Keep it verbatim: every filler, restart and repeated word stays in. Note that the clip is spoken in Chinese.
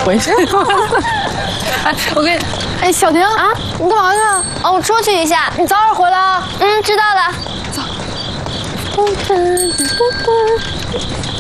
回去。哎，我跟你，哎，小婷啊，你干嘛呢？ 哦，我出去一下， 你早点回来啊。 嗯，知道了。 走。